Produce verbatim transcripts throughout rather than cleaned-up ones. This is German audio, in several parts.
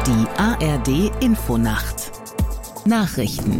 Die A R D Infonacht Nachrichten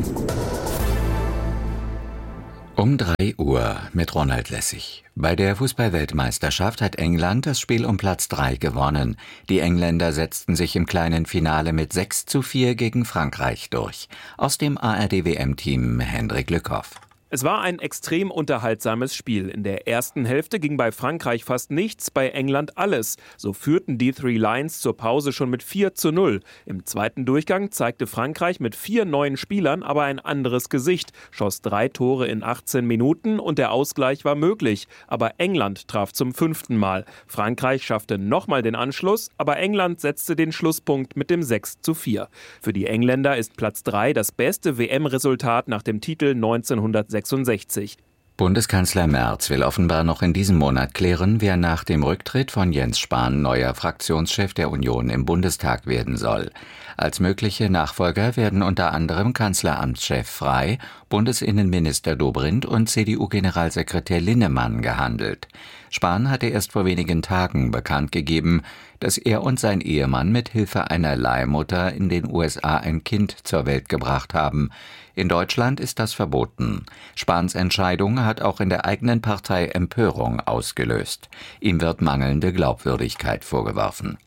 Um drei Uhr mit Ronald Lessig. Bei der Fußball-Weltmeisterschaft hat England das Spiel um Platz drei gewonnen. Die Engländer setzten sich im kleinen Finale mit sechs zu vier gegen Frankreich durch. Aus dem A R D W M-Team Hendrik Lückhoff. Es war ein extrem unterhaltsames Spiel. In der ersten Hälfte ging bei Frankreich fast nichts, bei England alles. So führten die Three Lions zur Pause schon mit vier zu null. Im zweiten Durchgang zeigte Frankreich mit vier neuen Spielern aber ein anderes Gesicht, schoss drei Tore in achtzehn Minuten und der Ausgleich war möglich. Aber England traf zum fünften Mal. Frankreich schaffte nochmal den Anschluss, aber England setzte den Schlusspunkt mit dem sechs zu vier. Für die Engländer ist Platz drei das beste W M-Resultat nach dem Titel neunzehnhundertsechsundsechzig. Bundeskanzler Merz will offenbar noch in diesem Monat klären, wer nach dem Rücktritt von Jens Spahn neuer Fraktionschef der Union im Bundestag werden soll. Als mögliche Nachfolger werden unter anderem Kanzleramtschef Frey, Bundesinnenminister Dobrindt und C D U-Generalsekretär Linnemann gehandelt. Spahn hatte erst vor wenigen Tagen bekannt gegeben, dass er und sein Ehemann mit Hilfe einer Leihmutter in den U S A ein Kind zur Welt gebracht haben. In Deutschland ist das verboten. Spahns Entscheidung hat auch in der eigenen Partei Empörung ausgelöst. Ihm wird mangelnde Glaubwürdigkeit vorgeworfen.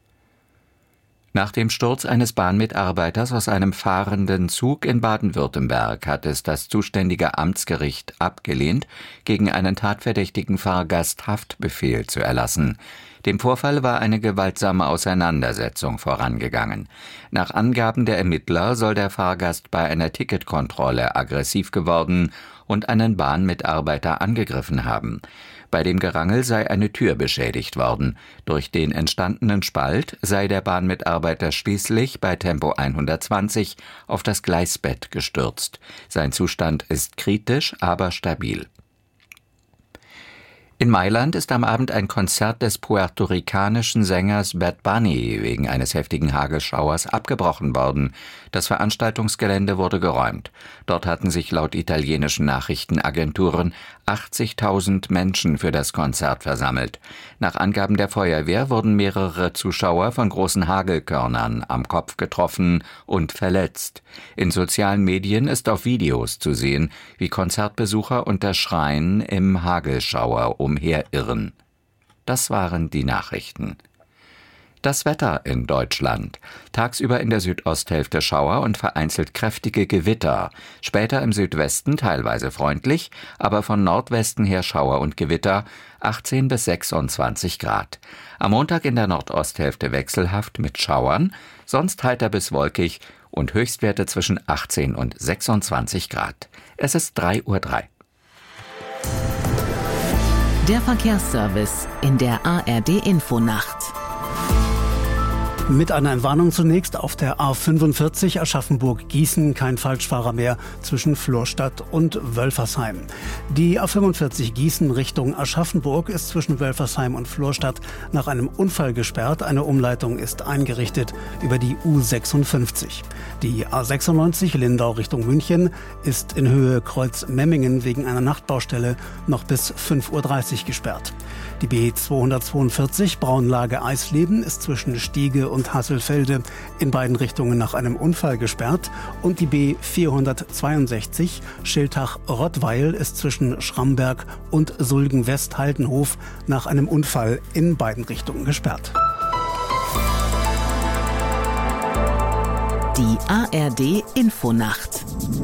Nach dem Sturz eines Bahnmitarbeiters aus einem fahrenden Zug in Baden-Württemberg hat es das zuständige Amtsgericht abgelehnt, gegen einen tatverdächtigen Fahrgast Haftbefehl zu erlassen. Dem Vorfall war eine gewaltsame Auseinandersetzung vorangegangen. Nach Angaben der Ermittler soll der Fahrgast bei einer Ticketkontrolle aggressiv geworden und einen Bahnmitarbeiter angegriffen haben. Bei dem Gerangel sei eine Tür beschädigt worden. Durch den entstandenen Spalt sei der Bahnmitarbeiter schließlich bei Tempo hundertzwanzig auf das Gleisbett gestürzt. Sein Zustand ist kritisch, aber stabil. In Mailand ist am Abend ein Konzert des puerto-ricanischen Sängers Bad Bunny wegen eines heftigen Hagelschauers abgebrochen worden. Das Veranstaltungsgelände wurde geräumt. Dort hatten sich laut italienischen Nachrichtenagenturen achtzigtausend Menschen für das Konzert versammelt. Nach Angaben der Feuerwehr wurden mehrere Zuschauer von großen Hagelkörnern am Kopf getroffen und verletzt. In sozialen Medien ist auf Videos zu sehen, wie Konzertbesucher unter Schreien im Hagelschauer umherirren. Das waren die Nachrichten. Das Wetter in Deutschland. Tagsüber in der Südosthälfte Schauer und vereinzelt kräftige Gewitter. Später im Südwesten teilweise freundlich, aber von Nordwesten her Schauer und Gewitter, achtzehn bis sechsundzwanzig Grad. Am Montag in der Nordosthälfte wechselhaft mit Schauern, sonst heiter bis wolkig und Höchstwerte zwischen achtzehn und sechsundzwanzig Grad. Es ist drei Uhr drei. Der Verkehrsservice in der A R D Infonacht. Mit einer Entwarnung zunächst auf der A fünfundvierzig Aschaffenburg-Gießen kein Falschfahrer mehr zwischen Florstadt und Wölfersheim. Die A fünfundvierzig Gießen Richtung Aschaffenburg ist zwischen Wölfersheim und Florstadt nach einem Unfall gesperrt. Eine Umleitung ist eingerichtet über die U sechsundfünfzig. Die A sechsundneunzig Lindau Richtung München ist in Höhe Kreuz Memmingen wegen einer Nachtbaustelle noch bis fünf Uhr dreißig gesperrt. Die B zweihundertzweiundvierzig Braunlage Eisleben ist zwischen Stiege und Hasselfelde in beiden Richtungen nach einem Unfall gesperrt und die B vierhundertzweiundsechzig Schiltach-Rottweil ist zwischen Schramberg und Sulgen-West-Haldenhof nach einem Unfall in beiden Richtungen gesperrt. Die A R D Infonacht.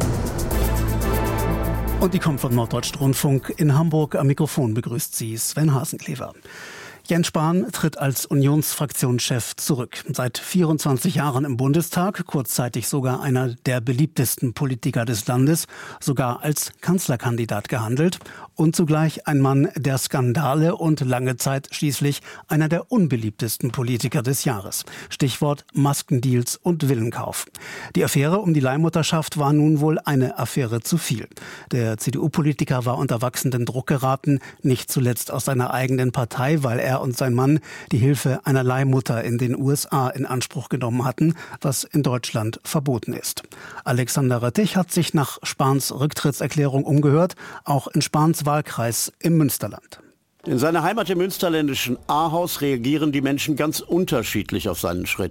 Und die kommt vom Norddeutschen Rundfunk. In Hamburg am Mikrofon begrüßt sie Sven Hasenklever. Jens Spahn tritt als Unionsfraktionschef zurück. Seit vierundzwanzig Jahren im Bundestag, kurzzeitig sogar einer der beliebtesten Politiker des Landes, sogar als Kanzlerkandidat gehandelt und zugleich ein Mann der Skandale und lange Zeit schließlich einer der unbeliebtesten Politiker des Jahres. Stichwort Maskendeals und Villenkauf. Die Affäre um die Leihmutterschaft war nun wohl eine Affäre zu viel. Der C D U-Politiker war unter wachsenden Druck geraten, nicht zuletzt aus seiner eigenen Partei, weil er und sein Mann die Hilfe einer Leihmutter in den U S A in Anspruch genommen hatten, was in Deutschland verboten ist. Alexander Röttich hat sich nach Spahns Rücktrittserklärung umgehört, auch in Spahns Wahlkreis im Münsterland. In seiner Heimat im münsterländischen Ahaus reagieren die Menschen ganz unterschiedlich auf seinen Schritt.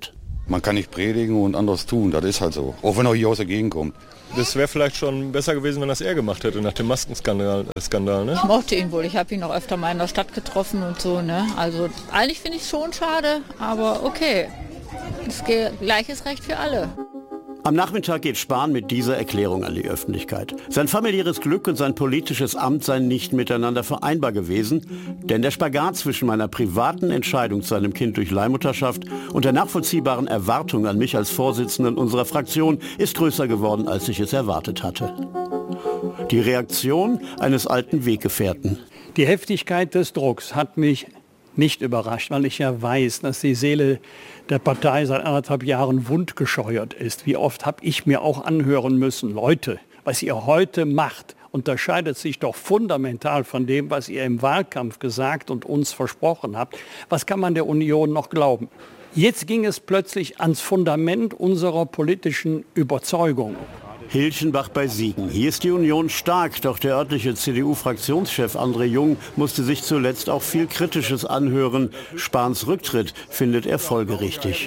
Man kann nicht predigen und anderes tun, das ist halt so, auch wenn er hier aus der Gegend kommt. Das wäre vielleicht schon besser gewesen, wenn das er gemacht hätte, nach dem Maskenskandal. Skandal, ne? Ich mochte ihn wohl, ich habe ihn auch öfter mal in der Stadt getroffen und so. Ne? Also eigentlich finde ich es schon schade, aber okay, es geht gleiches Recht für alle. Am Nachmittag geht Spahn mit dieser Erklärung an die Öffentlichkeit. Sein familiäres Glück und sein politisches Amt seien nicht miteinander vereinbar gewesen, denn der Spagat zwischen meiner privaten Entscheidung zu einem Kind durch Leihmutterschaft und der nachvollziehbaren Erwartung an mich als Vorsitzenden unserer Fraktion ist größer geworden, als ich es erwartet hatte. Die Reaktion eines alten Weggefährten. Die Heftigkeit des Drucks hat mich nicht überrascht, weil ich ja weiß, dass die Seele der Partei seit anderthalb Jahren wundgescheuert ist. Wie oft habe ich mir auch anhören müssen, Leute, was ihr heute macht, unterscheidet sich doch fundamental von dem, was ihr im Wahlkampf gesagt und uns versprochen habt. Was kann man der Union noch glauben? Jetzt ging es plötzlich ans Fundament unserer politischen Überzeugung. Hilchenbach bei Siegen. Hier ist die Union stark, doch der örtliche C D U-Fraktionschef André Jung musste sich zuletzt auch viel Kritisches anhören. Spahns Rücktritt findet er folgerichtig.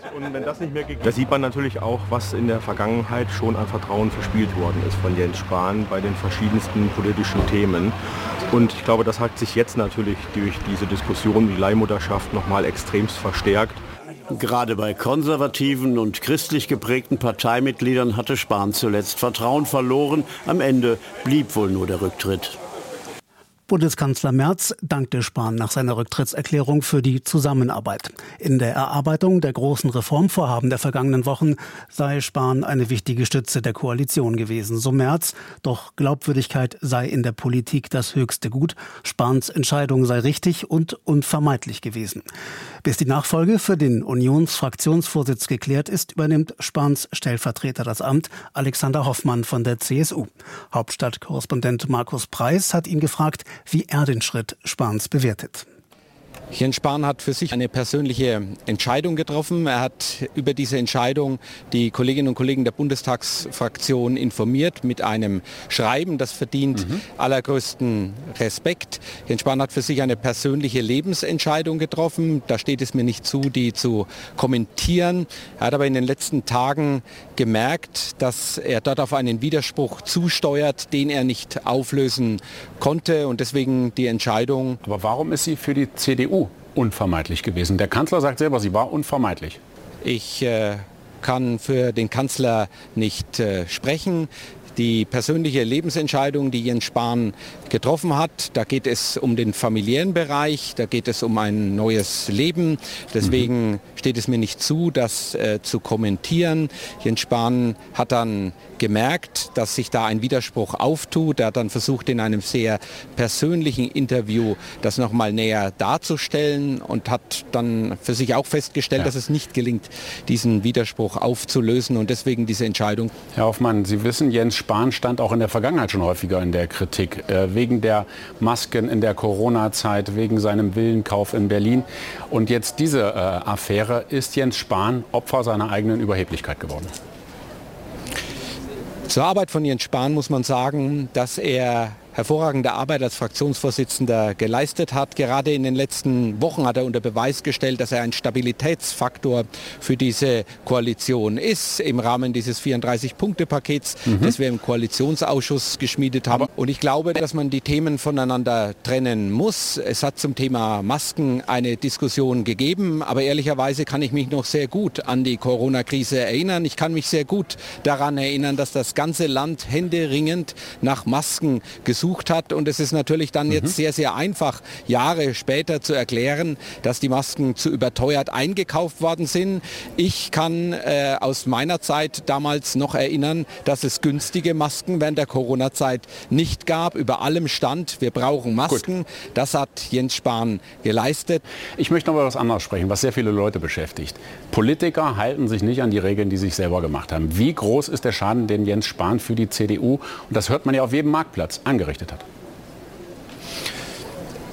Da sieht man natürlich auch, was in der Vergangenheit schon an Vertrauen verspielt worden ist von Jens Spahn bei den verschiedensten politischen Themen. Und ich glaube, das hat sich jetzt natürlich durch diese Diskussion wie Leihmutterschaft noch mal extremst verstärkt. Gerade bei konservativen und christlich geprägten Parteimitgliedern hatte Spahn zuletzt Vertrauen verloren. Am Ende blieb wohl nur der Rücktritt. Bundeskanzler Merz dankte Spahn nach seiner Rücktrittserklärung für die Zusammenarbeit. In der Erarbeitung der großen Reformvorhaben der vergangenen Wochen sei Spahn eine wichtige Stütze der Koalition gewesen, so Merz. Doch Glaubwürdigkeit sei in der Politik das höchste Gut. Spahns Entscheidung sei richtig und unvermeidlich gewesen. Bis die Nachfolge für den Unionsfraktionsvorsitz geklärt ist, übernimmt Spahns Stellvertreter das Amt, Alexander Hoffmann von der C S U. Hauptstadtkorrespondent Markus Preis hat ihn gefragt, wie er den Schritt Spahns bewertet. Jens Spahn hat für sich eine persönliche Entscheidung getroffen. Er hat über diese Entscheidung die Kolleginnen und Kollegen der Bundestagsfraktion informiert mit einem Schreiben. Das verdient mhm. allergrößten Respekt. Jens Spahn hat für sich eine persönliche Lebensentscheidung getroffen. Da steht es mir nicht zu, die zu kommentieren. Er hat aber in den letzten Tagen gemerkt, dass er dort auf einen Widerspruch zusteuert, den er nicht auflösen konnte. Und deswegen die Entscheidung. Aber warum ist sie für die C D U unvermeidlich gewesen? Der Kanzler sagt selber, sie war unvermeidlich. Ich äh, kann für den Kanzler nicht äh, sprechen. Die persönliche Lebensentscheidung, die Jens Spahn getroffen hat, da geht es um den familiären Bereich, da geht es um ein neues Leben. Deswegen mhm. steht es mir nicht zu, das äh, zu kommentieren. Jens Spahn hat dann gemerkt, dass sich da ein Widerspruch auftut. Er hat dann versucht, in einem sehr persönlichen Interview das noch mal näher darzustellen und hat dann für sich auch festgestellt, ja. dass es nicht gelingt, diesen Widerspruch aufzulösen und deswegen diese Entscheidung. Herr Hoffmann, Sie wissen, Jens Spahn stand auch in der Vergangenheit schon häufiger in der Kritik, äh, wegen der Masken in der Corona-Zeit, wegen seinem Villenkauf in Berlin. Und jetzt diese äh, Affäre, ist Jens Spahn Opfer seiner eigenen Überheblichkeit geworden? Zur Arbeit von Jens Spahn muss man sagen, dass er hervorragende Arbeit als Fraktionsvorsitzender geleistet hat. Gerade in den letzten Wochen hat er unter Beweis gestellt, dass er ein Stabilitätsfaktor für diese Koalition ist, im Rahmen dieses vierunddreißig-Punkte-Pakets, mhm. das wir im Koalitionsausschuss geschmiedet haben. Und ich glaube, dass man die Themen voneinander trennen muss. Es hat zum Thema Masken eine Diskussion gegeben, aber ehrlicherweise kann ich mich noch sehr gut an die Corona-Krise erinnern. Ich kann mich sehr gut daran erinnern, dass das ganze Land händeringend nach Masken gesucht hat. Und es ist natürlich dann jetzt mhm. sehr, sehr einfach, Jahre später zu erklären, dass die Masken zu überteuert eingekauft worden sind. Ich kann äh, aus meiner Zeit damals noch erinnern, dass es günstige Masken während der Corona-Zeit nicht gab. Über allem stand, wir brauchen Masken. Gut. Das hat Jens Spahn geleistet. Ich möchte noch über was anderes sprechen, was sehr viele Leute beschäftigt. Politiker halten sich nicht an die Regeln, die sie sich selber gemacht haben. Wie groß ist der Schaden, den Jens Spahn für die C D U, und das hört man ja auf jedem Marktplatz, angerichtet hat?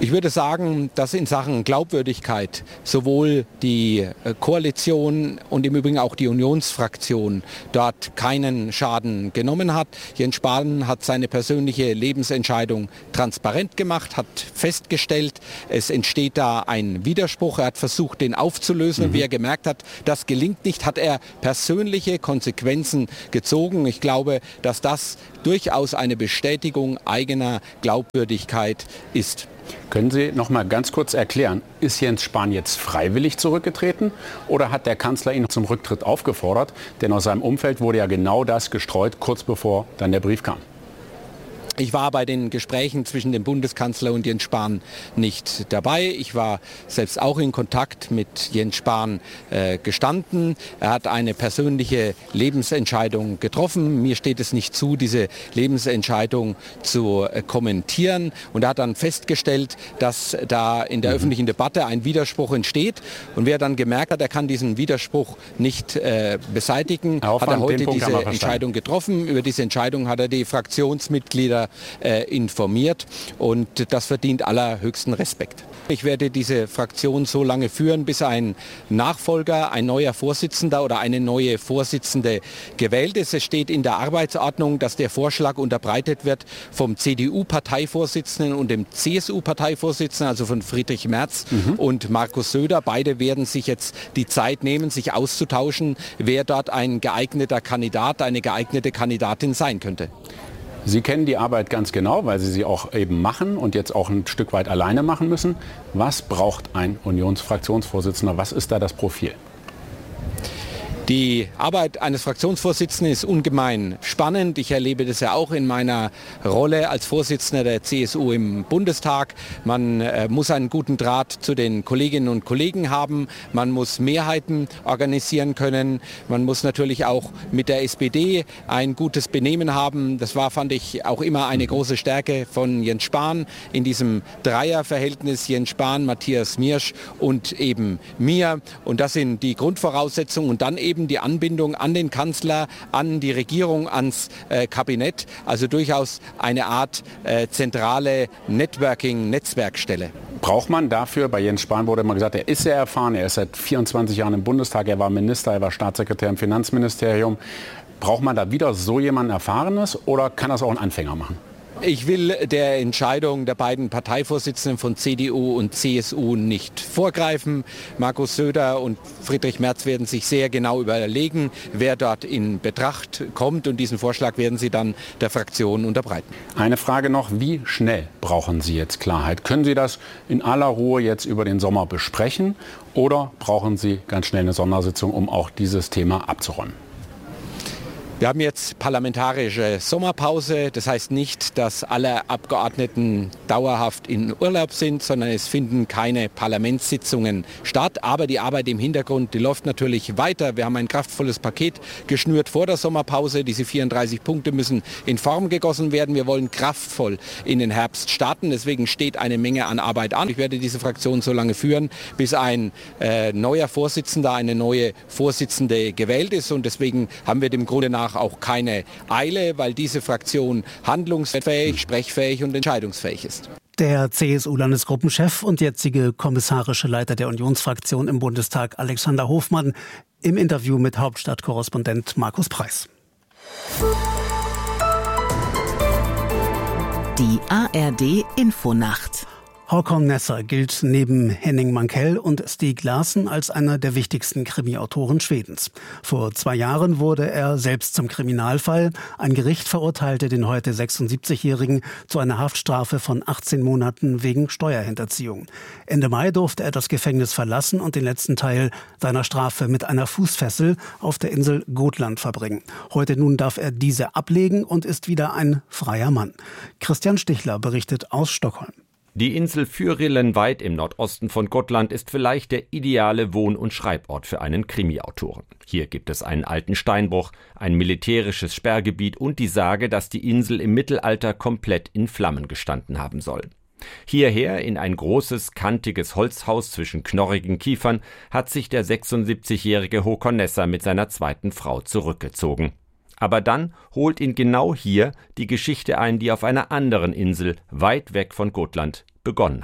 Ich würde sagen, dass in Sachen Glaubwürdigkeit sowohl die Koalition und im Übrigen auch die Unionsfraktion dort keinen Schaden genommen hat. Jens Spahn hat seine persönliche Lebensentscheidung transparent gemacht, hat festgestellt, es entsteht da ein Widerspruch. Er hat versucht, den aufzulösen. Mhm. Und wie er gemerkt hat, das gelingt nicht, hat er persönliche Konsequenzen gezogen. Ich glaube, dass das durchaus eine Bestätigung eigener Glaubwürdigkeit ist. Können Sie noch mal ganz kurz erklären, ist Jens Spahn jetzt freiwillig zurückgetreten oder hat der Kanzler ihn zum Rücktritt aufgefordert? Denn aus seinem Umfeld wurde ja genau das gestreut, kurz bevor dann der Brief kam. Ich war bei den Gesprächen zwischen dem Bundeskanzler und Jens Spahn nicht dabei. Ich war selbst auch in Kontakt mit Jens Spahn äh, gestanden. Er hat eine persönliche Lebensentscheidung getroffen. Mir steht es nicht zu, diese Lebensentscheidung zu äh, kommentieren. Und er hat dann festgestellt, dass da in der mhm. öffentlichen Debatte ein Widerspruch entsteht. Und wer dann gemerkt hat, er kann diesen Widerspruch nicht äh, beseitigen, hat er heute diese Entscheidung getroffen. Über diese Entscheidung hat er die Fraktionsmitglieder Äh, informiert und das verdient allerhöchsten Respekt. Ich werde diese Fraktion so lange führen, bis ein Nachfolger, ein neuer Vorsitzender oder eine neue Vorsitzende gewählt ist. Es steht in der Arbeitsordnung, dass der Vorschlag unterbreitet wird vom C D U-Parteivorsitzenden und dem C S U-Parteivorsitzenden, also von Friedrich Merz mhm. und Markus Söder. Beide werden sich jetzt die Zeit nehmen, sich auszutauschen, wer dort ein geeigneter Kandidat, eine geeignete Kandidatin sein könnte. Sie kennen die Arbeit ganz genau, weil Sie sie auch eben machen und jetzt auch ein Stück weit alleine machen müssen. Was braucht ein Unionsfraktionsvorsitzender? Was ist da das Profil? Die Arbeit eines Fraktionsvorsitzenden ist ungemein spannend. Ich erlebe das ja auch in meiner Rolle als Vorsitzender der C S U im Bundestag. Man äh, muss einen guten Draht zu den Kolleginnen und Kollegen haben. Man muss Mehrheiten organisieren können. Man muss natürlich auch mit der S P D ein gutes Benehmen haben. Das war, fand ich, auch immer eine große Stärke von Jens Spahn in diesem Dreierverhältnis Jens Spahn, Matthias Miersch und eben mir. Und das sind die Grundvoraussetzungen. Und dann eben die Anbindung an den Kanzler, an die Regierung, ans äh, Kabinett. Also durchaus eine Art äh, zentrale Networking-Netzwerkstelle. Braucht man dafür, bei Jens Spahn wurde immer gesagt, er ist sehr erfahren, er ist seit vierundzwanzig Jahren im Bundestag, er war Minister, er war Staatssekretär im Finanzministerium. Braucht man da wieder so jemanden Erfahrenes oder kann das auch ein Anfänger machen? Ich will der Entscheidung der beiden Parteivorsitzenden von C D U und C S U nicht vorgreifen. Markus Söder und Friedrich Merz werden sich sehr genau überlegen, wer dort in Betracht kommt. Und diesen Vorschlag werden sie dann der Fraktion unterbreiten. Eine Frage noch, wie schnell brauchen Sie jetzt Klarheit? Können Sie das in aller Ruhe jetzt über den Sommer besprechen oder brauchen Sie ganz schnell eine Sondersitzung, um auch dieses Thema abzuräumen? Wir haben jetzt parlamentarische Sommerpause. Das heißt nicht, dass alle Abgeordneten dauerhaft in Urlaub sind, sondern es finden keine Parlamentssitzungen statt. Aber die Arbeit im Hintergrund, die läuft natürlich weiter. Wir haben ein kraftvolles Paket geschnürt vor der Sommerpause. Diese vierunddreißig Punkte müssen in Form gegossen werden. Wir wollen kraftvoll in den Herbst starten. Deswegen steht eine Menge an Arbeit an. Ich werde diese Fraktion so lange führen, bis ein äh, neuer Vorsitzender, eine neue Vorsitzende gewählt ist. Und deswegen haben wir dem Grunde nach auch keine Eile, weil diese Fraktion handlungsfähig, sprechfähig und entscheidungsfähig ist. Der C S U-Landesgruppenchef und jetzige kommissarische Leiter der Unionsfraktion im Bundestag Alexander Hofmann im Interview mit Hauptstadtkorrespondent Markus Preis. Die A R D-Infonacht. Håkon Nesser gilt neben Henning Mankell und Stieg Larsson als einer der wichtigsten Krimiautoren Schwedens. Vor zwei Jahren wurde er selbst zum Kriminalfall. Ein Gericht verurteilte den heute sechsundsiebzigjährigen zu einer Haftstrafe von achtzehn Monaten wegen Steuerhinterziehung. Ende Mai durfte er das Gefängnis verlassen und den letzten Teil seiner Strafe mit einer Fußfessel auf der Insel Gotland verbringen. Heute nun darf er diese ablegen und ist wieder ein freier Mann. Christian Stichler berichtet aus Stockholm. Die Insel Fyrillen weit im Nordosten von Gotland ist vielleicht der ideale Wohn- und Schreibort für einen Krimiautoren. Hier gibt es einen alten Steinbruch, ein militärisches Sperrgebiet und die Sage, dass die Insel im Mittelalter komplett in Flammen gestanden haben soll. Hierher, in ein großes, kantiges Holzhaus zwischen knorrigen Kiefern, hat sich der sechsundsiebzigjährige Håkon Nesser mit seiner zweiten Frau zurückgezogen. Aber dann holt ihn genau hier die Geschichte ein, die auf einer anderen Insel, weit weg von Gotland, begonnen hat.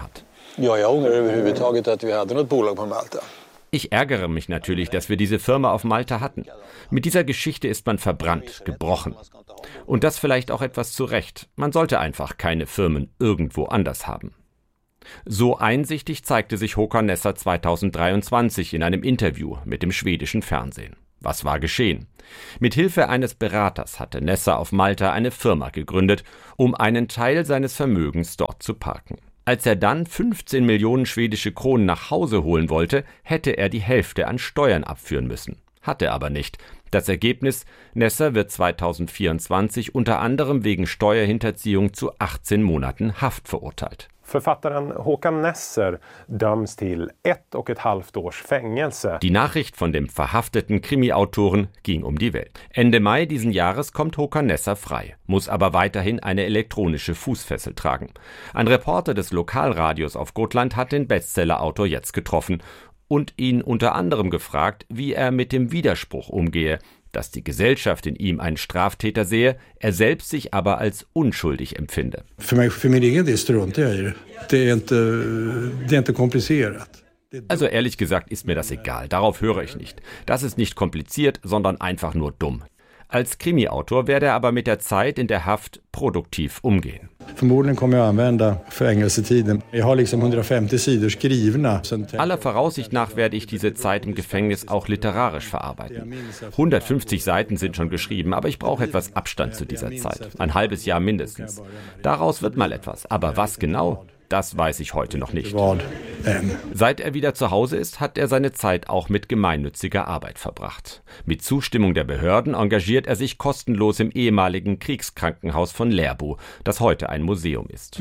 Ja, jag ångrar överhuvudtaget att vi hade något bolag på Malta. Ich ärgere mich natürlich, dass wir diese Firma auf Malta hatten. Mit dieser Geschichte ist man verbrannt, gebrochen. Und das vielleicht auch etwas zu Recht. Man sollte einfach keine Firmen irgendwo anders haben. So einsichtig zeigte sich Håkan Nesser zweitausenddreiundzwanzig in einem Interview mit dem schwedischen Fernsehen. Was war geschehen? Mit Hilfe eines Beraters hatte Nesser auf Malta eine Firma gegründet, um einen Teil seines Vermögens dort zu parken. Als er dann fünfzehn Millionen schwedische Kronen nach Hause holen wollte, hätte er die Hälfte an Steuern abführen müssen. Hat er aber nicht. Das Ergebnis: Nesser wird zweitausendvierundzwanzig unter anderem wegen Steuerhinterziehung zu achtzehn Monaten Haft verurteilt. Författaren Håkan Nesser döms till ett och ett halvt års fängelse. Die Nachricht von dem verhafteten Krimi-Autoren ging um die Welt. Ende Mai diesen Jahres kommt Håkan Nesser frei, muss aber weiterhin eine elektronische Fußfessel tragen. Ein Reporter des Lokalradios auf Gotland hat den Bestsellerautor jetzt getroffen und ihn unter anderem gefragt, wie er mit dem Widerspruch umgehe, dass die Gesellschaft in ihm einen Straftäter sehe, er selbst sich aber als unschuldig empfinde. Für mich, für min egen del struntar jag i det. Det är inte, det är inte komplicerat. Also ehrlich gesagt ist mir das egal, darauf höre ich nicht. Das ist nicht kompliziert, sondern einfach nur dumm. Als Krimi-Autor werde er aber mit der Zeit in der Haft produktiv umgehen. Förmodligen kommer jag använda fängelsetiden. Jag har liksom hundrafemtio sidor skrivna. Aller Voraussicht nach werde ich diese Zeit im Gefängnis auch literarisch verarbeiten. hundertfünfzig Seiten sind schon geschrieben, aber ich brauche etwas Abstand zu dieser Zeit. Ein halbes Jahr mindestens. Daraus wird mal etwas. Aber was genau? Das weiß ich heute noch nicht. Seit er wieder zu Hause ist, hat er seine Zeit auch mit gemeinnütziger Arbeit verbracht. Mit Zustimmung der Behörden engagiert er sich kostenlos im ehemaligen Kriegskrankenhaus von Lerbo, das heute ein Museum ist.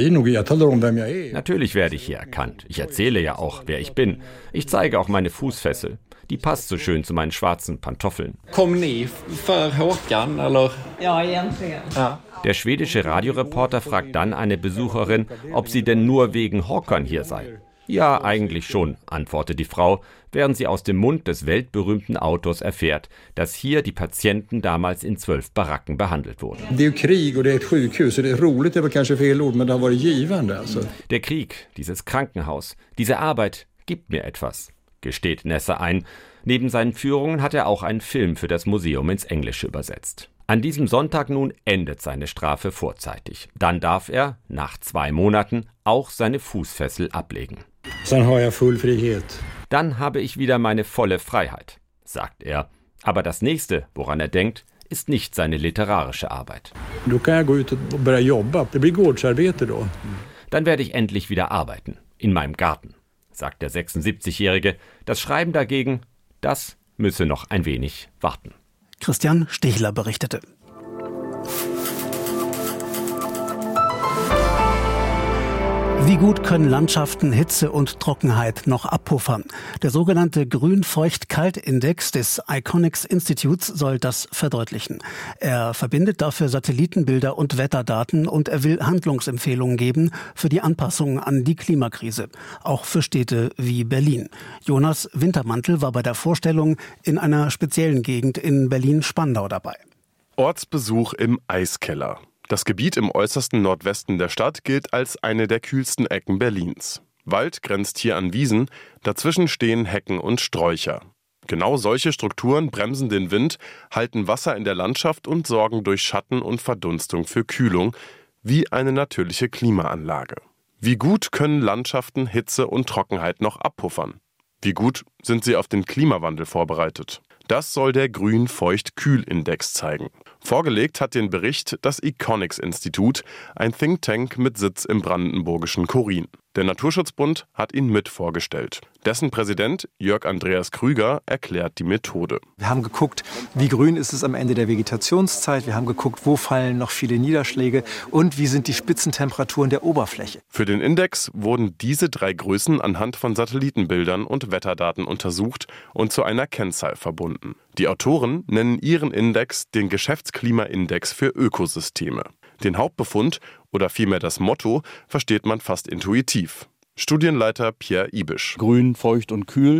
Natürlich werde ich hier erkannt. Ich erzähle ja auch, wer ich bin. Ich zeige auch meine Fußfessel. Die passt so schön zu meinen schwarzen Pantoffeln. Kom ni för Håkan, eller? Ja, egentligen. Ja. Der schwedische Radioreporter fragt dann eine Besucherin, ob sie denn nur wegen Håkan hier sei. Ja, eigentlich schon, antwortet die Frau, während sie aus dem Mund des weltberühmten Autors erfährt, dass hier die Patienten damals in zwölf Baracken behandelt wurden. Det är Krieg och det är ett sjukhus, så det är roligt, det var kanske fel ord, men det har varit givande alltså. Der Krieg, dieses Krankenhaus, diese Arbeit gibt mir etwas, gesteht Nesser ein. Neben seinen Führungen hat er auch einen Film für das Museum ins Englische übersetzt. An diesem Sonntag nun endet seine Strafe vorzeitig. Dann darf er, nach zwei Monaten, auch seine Fußfessel ablegen. Dann habe ich wieder meine volle Freiheit, sagt er. Aber das nächste, woran er denkt, ist nicht seine literarische Arbeit. Dann werde ich endlich wieder arbeiten, in meinem Garten, sagt der sechsundsiebzigjährige. Das Schreiben dagegen, das müsse noch ein wenig warten. Christian Stichler berichtete. Wie gut können Landschaften Hitze und Trockenheit noch abpuffern? Der sogenannte Grün-Feucht-Kalt-Index des Iconics Instituts soll das verdeutlichen. Er verbindet dafür Satellitenbilder und Wetterdaten und er will Handlungsempfehlungen geben für die Anpassung an die Klimakrise, auch für Städte wie Berlin. Jonas Wintermantel war bei der Vorstellung in einer speziellen Gegend in Berlin-Spandau dabei. Ortsbesuch im Eiskeller. Das Gebiet im äußersten Nordwesten der Stadt gilt als eine der kühlsten Ecken Berlins. Wald grenzt hier an Wiesen, dazwischen stehen Hecken und Sträucher. Genau solche Strukturen bremsen den Wind, halten Wasser in der Landschaft und sorgen durch Schatten und Verdunstung für Kühlung, wie eine natürliche Klimaanlage. Wie gut können Landschaften Hitze und Trockenheit noch abpuffern? Wie gut sind sie auf den Klimawandel vorbereitet? Das soll der Grün-Feucht-Kühl-Index zeigen. Vorgelegt hat den Bericht das Iconics Institut, ein Think Tank mit Sitz im brandenburgischen Chorin. Der Naturschutzbund hat ihn mit vorgestellt. Dessen Präsident Jörg Andreas Krüger erklärt die Methode. Wir haben geguckt, wie grün ist es am Ende der Vegetationszeit. Wir haben geguckt, wo fallen noch viele Niederschläge und wie sind die Spitzentemperaturen der Oberfläche. Für den Index wurden diese drei Größen anhand von Satellitenbildern und Wetterdaten untersucht und zu einer Kennzahl verbunden. Die Autoren nennen ihren Index den Geschäftsklimaindex für Ökosysteme. Den Hauptbefund oder vielmehr das Motto versteht man fast intuitiv. Studienleiter Pierre Ibisch. Grün, feucht und kühl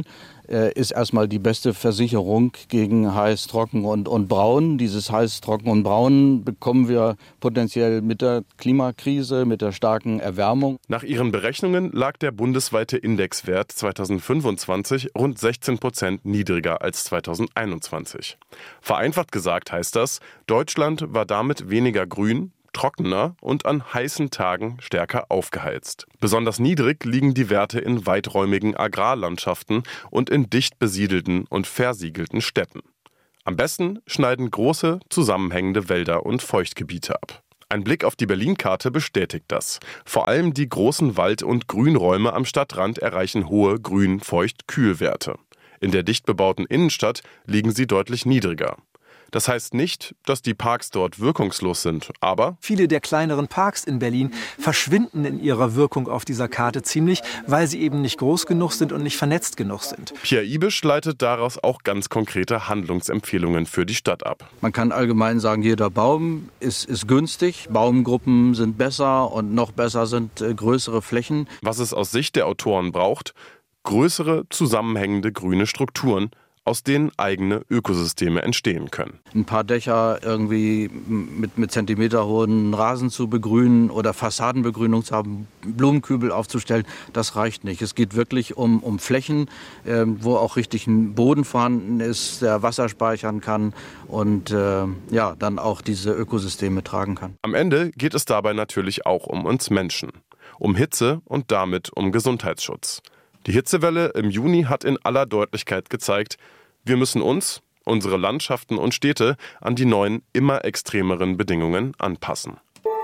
äh, ist erstmal die beste Versicherung gegen heiß, trocken und, und braun. Dieses heiß, trocken und braun bekommen wir potenziell mit der Klimakrise, mit der starken Erwärmung. Nach ihren Berechnungen lag der bundesweite Indexwert zweitausendfünfundzwanzig rund sechzehn Prozent niedriger als zweitausendeinundzwanzig. Vereinfacht gesagt heißt das, Deutschland war damit weniger grün, trockener und an heißen Tagen stärker aufgeheizt. Besonders niedrig liegen die Werte in weiträumigen Agrarlandschaften und in dicht besiedelten und versiegelten Städten. Am besten schneiden große, zusammenhängende Wälder und Feuchtgebiete ab. Ein Blick auf die Berlin-Karte bestätigt das. Vor allem die großen Wald- und Grünräume am Stadtrand erreichen hohe Grün-Feucht-Kühlwerte. In der dicht bebauten Innenstadt liegen sie deutlich niedriger. Das heißt nicht, dass die Parks dort wirkungslos sind, aber viele der kleineren Parks in Berlin verschwinden in ihrer Wirkung auf dieser Karte ziemlich, weil sie eben nicht groß genug sind und nicht vernetzt genug sind. Pierre Ibisch leitet daraus auch ganz konkrete Handlungsempfehlungen für die Stadt ab. Man kann allgemein sagen, jeder Baum ist, ist günstig, Baumgruppen sind besser und noch besser sind äh, größere Flächen. Was es aus Sicht der Autoren braucht, größere, zusammenhängende grüne Strukturen, aus denen eigene Ökosysteme entstehen können. Ein paar Dächer irgendwie mit, mit zentimeterhohen Rasen zu begrünen oder Fassadenbegrünung zu haben, Blumenkübel aufzustellen, das reicht nicht. Es geht wirklich um, um Flächen, äh, wo auch richtig ein Boden vorhanden ist, der Wasser speichern kann und äh, ja, dann auch diese Ökosysteme tragen kann. Am Ende geht es dabei natürlich auch um uns Menschen, um Hitze und damit um Gesundheitsschutz. Die Hitzewelle im Juni hat in aller Deutlichkeit gezeigt, wir müssen uns, unsere Landschaften und Städte an die neuen, immer extremeren Bedingungen anpassen.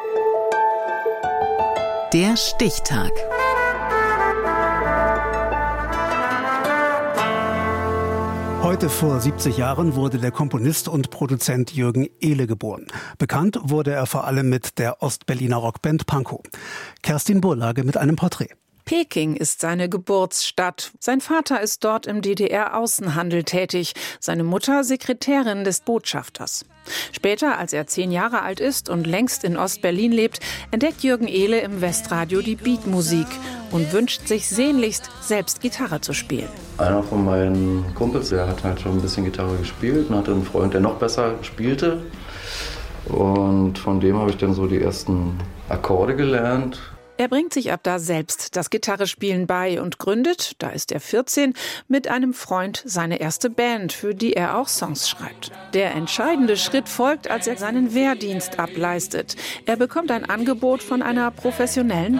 Der Stichtag. Heute vor siebzig Jahren wurde der Komponist und Produzent Jürgen Ehle geboren. Bekannt wurde er vor allem mit der Ostberliner Rockband Pankow. Kerstin Burlage mit einem Porträt. Peking ist seine Geburtsstadt. Sein Vater ist dort im D D R-Außenhandel tätig, seine Mutter Sekretärin des Botschafters. Später, als er zehn Jahre alt ist und längst in Ostberlin lebt, entdeckt Jürgen Ehle im Westradio die Beatmusik und wünscht sich sehnlichst, selbst Gitarre zu spielen. Einer von meinen Kumpels, der hat halt schon ein bisschen Gitarre gespielt und hatte einen Freund, der noch besser spielte. Und von dem habe ich dann so die ersten Akkorde gelernt. Er bringt sich ab da selbst das Gitarrespielen bei und gründet, da ist er vierzehn, mit einem Freund seine erste Band, für die er auch Songs schreibt. Der entscheidende Schritt folgt, als er seinen Wehrdienst ableistet. Er bekommt ein Angebot von einer professionellen